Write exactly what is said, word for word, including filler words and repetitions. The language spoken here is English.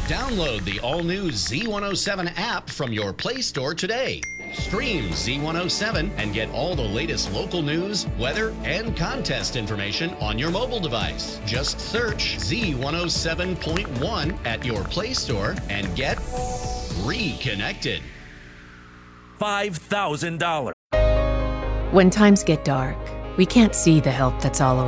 Download the all-new Z one oh seven app from your Play Store today. Stream Z one oh seven and get all the latest local news, weather, and contest information on your mobile device. Just search Z one oh seven point one at your Play Store and get reconnected. five thousand dollars. When times get dark, we can't see the help that's all around.